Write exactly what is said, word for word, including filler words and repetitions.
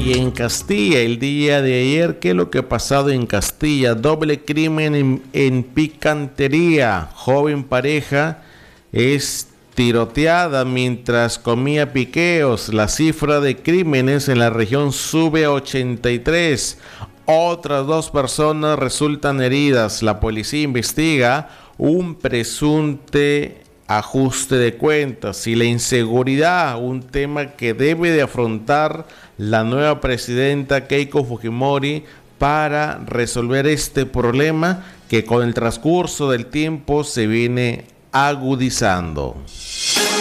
Y en Castilla, el día de ayer, ¿qué es lo que ha pasado en Castilla? Doble crimen en, en Picantería. Joven pareja es tiroteada mientras comía piqueos. La cifra de crímenes en la región sube a ochenta y tres. Otras dos personas resultan heridas. La policía investiga un presunto ajuste de cuentas. Y la inseguridad, un tema que debe de afrontar la nueva presidenta Keiko Fujimori para resolver este problema que con el transcurso del tiempo se viene agudizando.